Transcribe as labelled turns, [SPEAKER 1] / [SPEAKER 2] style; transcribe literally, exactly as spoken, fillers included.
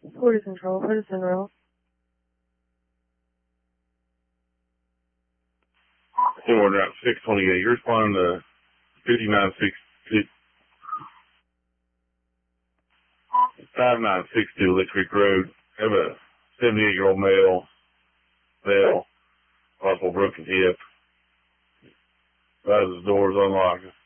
[SPEAKER 1] Florida Central, Ferguson Road.
[SPEAKER 2] Forward route six twenty-eight. You're responding to fifty-nine sixty, fifty-nine sixty Lick Creek Road. Have a seventy-eight-year-old male, male, possible broken hip. Advise his doors unlocked.